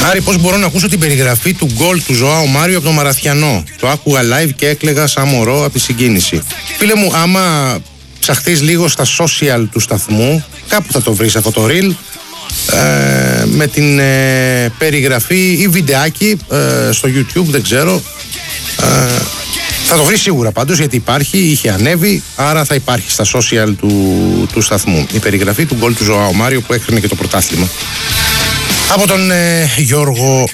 Άρη, πώς μπορώ να ακούσω την περιγραφή του γκολ του Ζωάου Μάριο από το Μαραθιανό? Το άκουγα live και έκλαιγα σαν μωρό από τη συγκίνηση. Φίλε μου, άμα ψαχτείς λίγο στα social του σταθμού, κάπου θα το βρεις αυτό το reel, με την περιγραφή ή βιντεάκι στο YouTube, δεν ξέρω. Θα το βρει σίγουρα πάντως, γιατί υπάρχει, είχε ανέβει, άρα θα υπάρχει στα social του σταθμού η περιγραφή του γκολ του Ζωάου Μάριο που έκρινε και το πρωτάθλημα από τον Γιώργο